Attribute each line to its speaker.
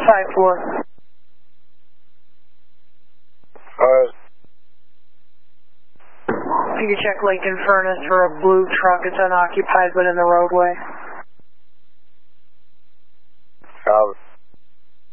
Speaker 1: 5-4.
Speaker 2: Alright.
Speaker 1: You can check Lincoln Furnace for a blue truck. It's unoccupied but in the roadway.
Speaker 2: Copy.